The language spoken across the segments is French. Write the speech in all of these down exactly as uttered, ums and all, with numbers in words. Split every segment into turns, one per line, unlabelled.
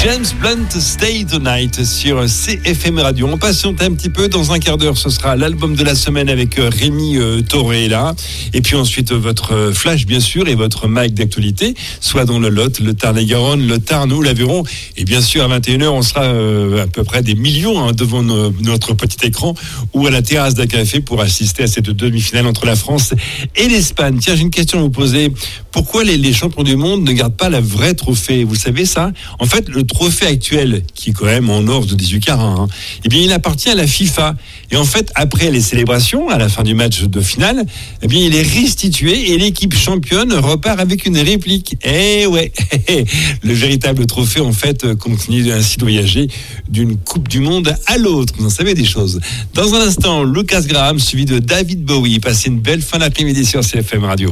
James Blunt, Stay Tonight sur C F M Radio. On patiente un petit peu, dans un quart d'heure, ce sera l'album de la semaine avec Rémi euh, Torella. Et puis ensuite, votre flash, bien sûr, et votre mag d'actualité, soit dans le Lot, le Tarn-et-Garonne, le Tarn ou l'Aveyron. Et bien sûr, à vingt et une heures, on sera euh, à peu près des millions hein, devant nos, notre petit écran ou à la terrasse d'un café pour assister à cette demi-finale entre la France et l'Espagne. Tiens, j'ai une question à vous poser. Pourquoi les, les champions du monde ne gardent pas la vraie trophée? Vous savez ça? En fait, le trophée actuel, qui est quand même en or de dix-huit carats, hein, eh bien, il appartient à la FIFA. Et en fait, après les célébrations, à la fin du match de finale, eh bien, il est restitué et l'équipe championne repart avec une réplique. Eh ouais, le véritable trophée, en fait, continue ainsi de voyager d'une Coupe du Monde à l'autre. Vous en savez des choses. Dans un instant, Lucas Graham, suivi de David Bowie. Passez une belle fin d'après-midi sur C F M Radio.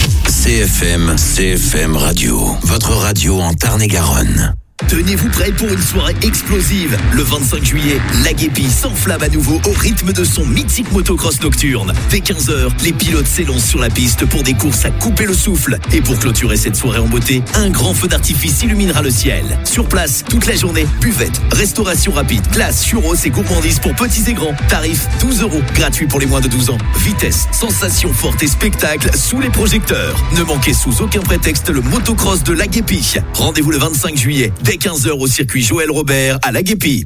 C F M, C F M Radio, votre radio en Tarn-et-Garonne.
Tenez-vous prêts pour une soirée explosive. Le vingt-cinq juillet, la Guépie s'enflamme à nouveau au rythme de son mythique motocross nocturne. Dès quinze heures, les pilotes s'élancent sur la piste pour des courses à couper le souffle. Et pour clôturer cette soirée en beauté, un grand feu d'artifice illuminera le ciel. Sur place, toute la journée, buvette, restauration rapide, glace, churros et gourmandises pour petits et grands. Tarif douze euros, gratuit pour les moins de douze ans. Vitesse, sensation forte et spectacle sous les projecteurs. Ne manquez sous aucun prétexte le motocross de la Guépie. Rendez-vous le vingt-cinq juillet, dès quinze heures au circuit Joël Robert à la Guépie.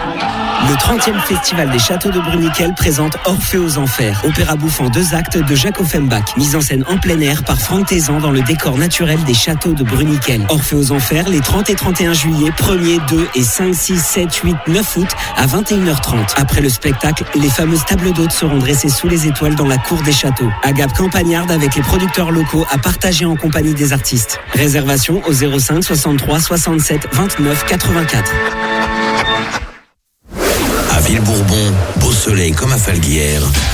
Le trentième festival des châteaux de Bruniquel présente Orphée aux Enfers, opéra bouffant deux actes de Jacques Offenbach, mise en scène en plein air par Franck Tézan dans le décor naturel des châteaux de Bruniquel. Orphée aux Enfers les trente et trente et un juillet, premier, deux et cinq, six, sept, huit, neuf août à vingt et une heures trente. Après le spectacle, les fameuses tables d'hôtes seront dressées sous les étoiles dans la cour des châteaux. Agape campagnarde avec les producteurs locaux à partager en compagnie des artistes. Réservation au zéro cinq soixante-trois soixante-sept vingt-neuf quatre-vingt-quatre.
À Villebourbon, beau soleil comme à Falguière,